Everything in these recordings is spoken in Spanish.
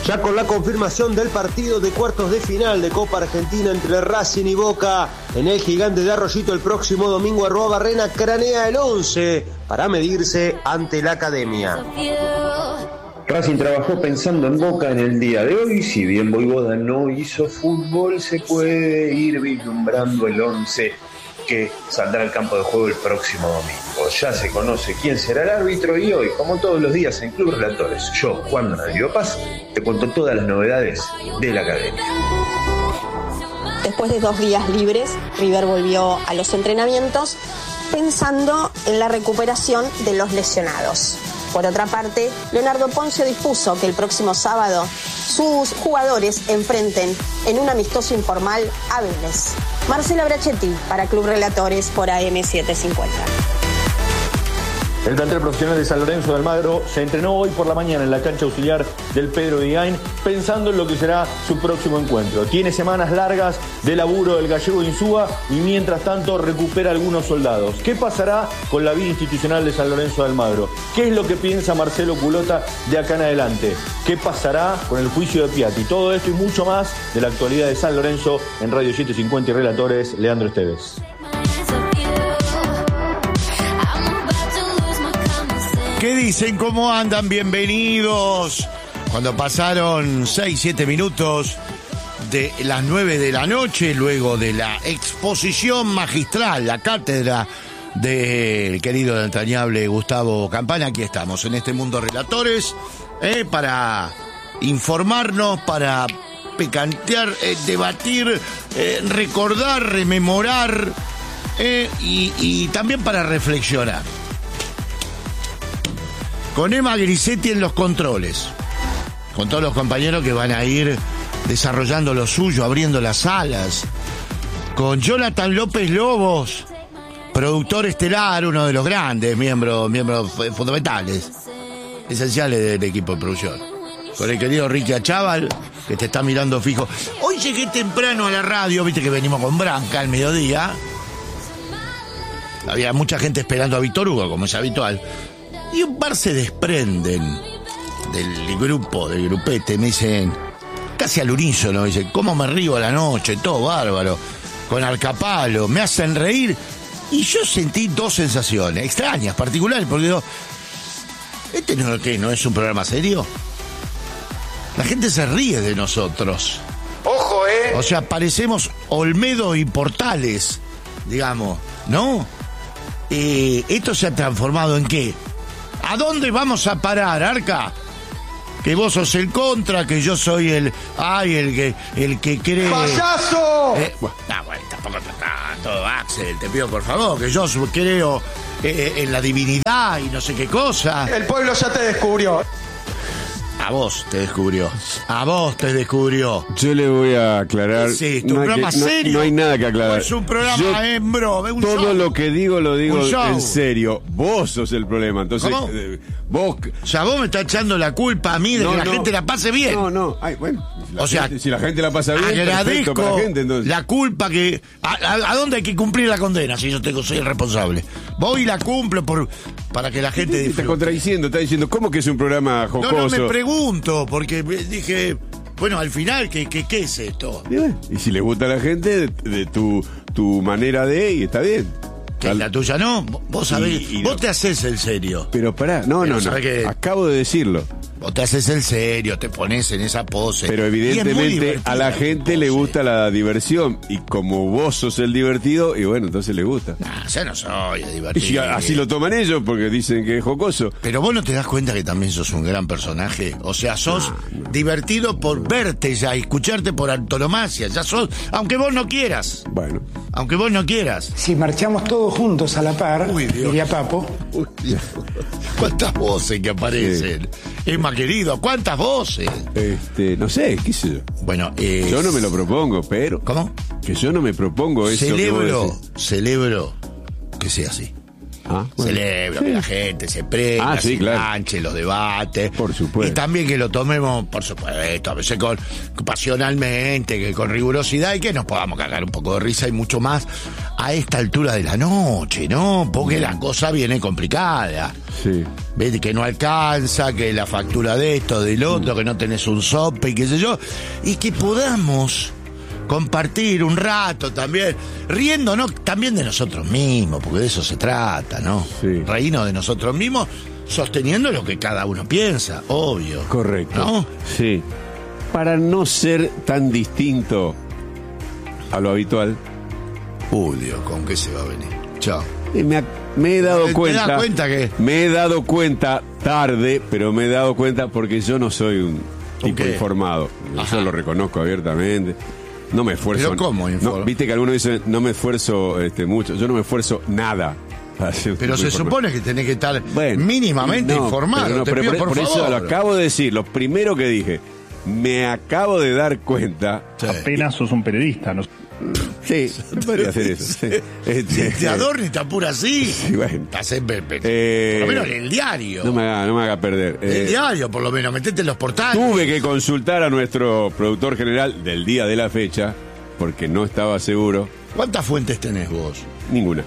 Ya con la confirmación del partido de cuartos de final de Copa Argentina entre Racing y Boca, en el Gigante de Arroyito el próximo domingo Arruabarrena cranea el 11 para medirse ante la Academia. Racing trabajó pensando en Boca en el día de hoy. Si bien Voivoda no hizo fútbol, se puede ir vislumbrando el 11 que saldrá al campo de juego el próximo domingo. Ya se conoce quién será el árbitro y hoy, como todos los días en Club Relatores, yo, Juan Rodrigo Paz, te cuento todas las novedades de la Academia. Después de 2 días libres, River volvió a los entrenamientos pensando en la recuperación de los lesionados. Por otra parte, Leonardo Poncio dispuso que el próximo sábado sus jugadores enfrenten en un amistoso informal a Vélez. Marcela Brachetti para Club Relatores por AM750. El plantel profesional de San Lorenzo de Almagro se entrenó hoy por la mañana en la cancha auxiliar del Pedro de Gain pensando en lo que será su próximo encuentro. Tiene semanas largas de laburo del gallego Insúa y mientras tanto recupera algunos soldados. ¿Qué pasará con la vida institucional de San Lorenzo de Almagro? ¿Qué es lo que piensa Marcelo Culota de acá en adelante? ¿Qué pasará con el juicio de Piatti? Todo esto y mucho más de la actualidad de San Lorenzo en Radio 750 y Relatores, Leandro Esteves. ¿Qué dicen? ¿Cómo andan? Bienvenidos. Cuando pasaron 6-7 minutos de las 9 de la noche, luego de la exposición magistral, la cátedra del querido y entrañable Gustavo Campana, aquí estamos en este mundo relatores, para informarnos, para picantear, debatir, recordar, rememorar, y también para reflexionar. Con Emma Grisetti en los controles, con todos los compañeros que van a ir desarrollando lo suyo, abriendo las alas, con Jonathan López Lobos, productor estelar, uno de los grandes, miembros fundamentales, esenciales del equipo de producción, con el querido Ricky Achával, que te está mirando fijo. Hoy llegué temprano a la radio, viste que venimos con Branca al mediodía, había mucha gente esperando a Víctor Hugo, como es habitual. Y un par se desprenden del grupo, del grupete, me dicen, casi al unísono, me dicen, ¿cómo me río a la noche? Todo bárbaro, con Alcapalo, me hacen reír. Y yo sentí 2 sensaciones extrañas, particulares, porque digo, ¿este no es un programa serio? La gente se ríe de nosotros. ¡Ojo, O sea, parecemos Olmedo y Portales, digamos, ¿no? Esto se ha transformado ¿en qué? ¿A dónde vamos a parar, Arca? Que vos sos el contra, que yo soy el que cree... ¡Payaso! Bueno, tampoco tanto, Axel, te pido por favor, que yo creo en la divinidad y no sé qué cosa. El pueblo ya te descubrió. A vos te descubrió. Yo le voy a aclarar. Sí, ¿tu programa serio? No hay nada que aclarar. Es un programa todo show. lo que digo lo digo en serio. Vos sos el problema. Entonces, ¿cómo? Vos. O sea, vos me estás echando la culpa a mí de que la gente la pase bien. No. Ay, bueno. Si la gente la pasa bien, agradezco para la gente, entonces. la culpa que... ¿A dónde hay que cumplir la condena si yo soy el responsable? Voy y la cumplo para que la gente disfrute. Está contradiciendo, está diciendo, ¿cómo que es un programa jocoso? No me pregunto, porque dije, bueno, al final, ¿qué es esto? Y si le gusta a la gente, de tu manera de, y está bien. Que la tuya no, vos sabés, vos te haces el serio. Pero pará, no. Acabo de decirlo. Vos te haces el serio, te pones en esa pose. Pero evidentemente a la gente le gusta la diversión. Y como vos sos el divertido, y bueno, entonces le gusta. Yo no soy el divertido. Y así lo toman ellos, porque dicen que es jocoso. Pero vos no te das cuenta que también sos un gran personaje. O sea, sos divertido por verte ya, y escucharte por antonomasia. Ya sos, aunque vos no quieras. Bueno. Aunque vos no quieras. Si marchamos todos juntos a la par, diría Papo. ¿Cuántas voces que aparecen? Emma querido, ¿cuántas voces? No sé, qué sé yo. Bueno, yo no me lo propongo, pero... ¿Cómo? Que yo no me propongo eso. Celebro que sea así. Celebro que la gente se prenda, se enganche, los debates. Por supuesto. Y también que lo tomemos, por supuesto, a veces pasionalmente, que con rigurosidad y que nos podamos cagar un poco de risa y mucho más a esta altura de la noche, ¿no? Porque la cosa viene complicada. Sí. ¿Ves? Que no alcanza, que la factura de esto, del otro, que no tenés un sope y qué sé yo. Y que podamos compartir un rato también, riéndonos también de nosotros mismos, porque de eso se trata, ¿no? Sí. Reírnos de nosotros mismos, sosteniendo lo que cada uno piensa, obvio. Correcto. ¿No? Sí. Para no ser tan distinto a lo habitual. Uy, Dios, ¿con qué se va a venir? Chao. Me he dado cuenta. ¿Te das cuenta que? Me he dado cuenta tarde, pero me he dado cuenta porque yo no soy un tipo informado. Yo lo reconozco abiertamente. No me esfuerzo. ¿Pero cómo no, viste que algunos dicen, no me esfuerzo mucho. Yo no me esfuerzo nada. Pero se supone que tenés que estar mínimamente informado. Pero por eso lo acabo de decir. Lo primero que dije, me acabo de dar cuenta. Apenas sos un periodista, ¿no? Sí, podría hacer eso. Sí. Te adorno y te apura así. Sí, bueno. Por lo menos en el diario. No me haga perder. El diario, por lo menos, metete en los portales. Tuve que consultar a nuestro productor general del día de la fecha, porque no estaba seguro. ¿Cuántas fuentes tenés vos? Ninguna.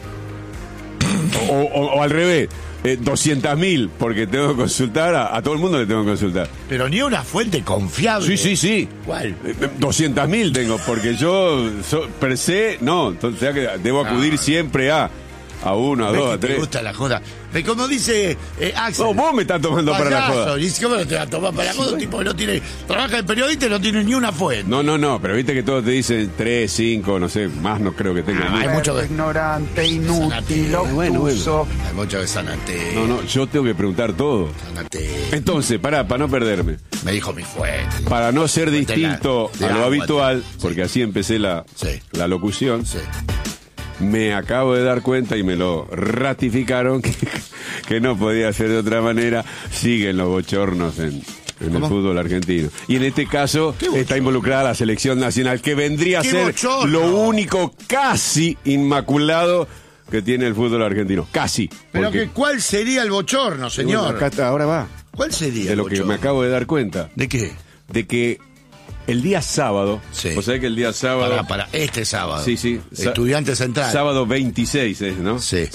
o al revés. 200.000, porque tengo que consultar, a todo el mundo le tengo que consultar. Pero ni una fuente confiable. Sí. ¿Cuál? 200.000 tengo, porque yo per se, no, entonces debo acudir siempre a uno, a dos, a tres. Me gusta la joda. Como dice Axel. No, vos me estás tomando para la joda. ¿Y cómo no te vas a tomar para la joda? Un tipo que no tiene, trabaja de periodista y no tiene ni una fuente. No, pero viste que todos te dicen 3, 5, no sé, más no creo que tenga. Hay mucho que... ignorante, inútil, obtuso. Hay mucho que sanate. No, yo tengo que preguntar todo. Sanate. Entonces, para no perderme. Me dijo mi fuente. Para no ser distinto a lo habitual, porque así empecé la locución. Sí. Me acabo de dar cuenta y me lo ratificaron que no podía ser de otra manera. Siguen los bochornos en el fútbol argentino. Y en este caso está involucrada la selección nacional, que vendría a ser lo único casi inmaculado que tiene el fútbol argentino. Casi. Pero ¿cuál sería el bochorno, señor? Bueno, acá está, ahora va. ¿Cuál sería de lo que me acabo de dar cuenta? ¿De qué? De que el día sábado, o sea que el día sábado... Para este sábado. Sí. Estudiantes Central. Sábado 26, ¿no? Sí.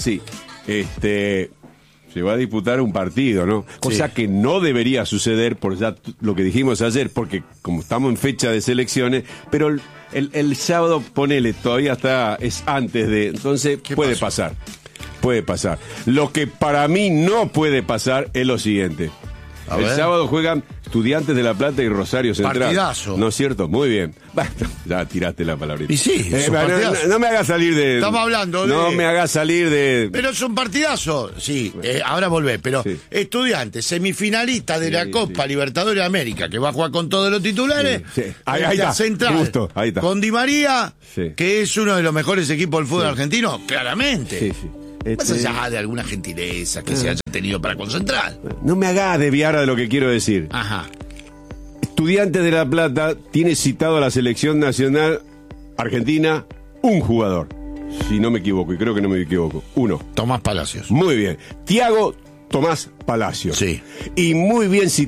Se va a disputar un partido, ¿no? Cosa que no debería suceder por ya lo que dijimos ayer, porque como estamos en fecha de selecciones, pero el sábado, ponele, todavía es antes de... Entonces puede pasar. Lo que para mí no puede pasar es lo siguiente. El sábado juegan Estudiantes de La Plata y Rosario Central. Partidazo. ¿No es cierto? Muy bien. Ya tiraste la palabrita. Y sí, no me hagas salir de... Estamos hablando de... No me hagas salir de... Pero es un partidazo. Sí, ahora volvé. Pero Estudiantes, semifinalista de la Copa Libertadores de América, que va a jugar con todos los titulares. Sí. Ahí está. Central. Justo, ahí está. Con Di María, que es uno de los mejores equipos del fútbol argentino, claramente. Sí. Más allá de alguna gentileza que se haya tenido para concentrar. No me hagas desviar de lo que quiero decir. Ajá. Estudiantes de La Plata tiene citado a la selección nacional argentina un jugador. Si no me equivoco, y creo que no me equivoco. Uno. Tomás Palacios. Muy bien. Thiago Tomás Palacios. Sí. Y muy bien citado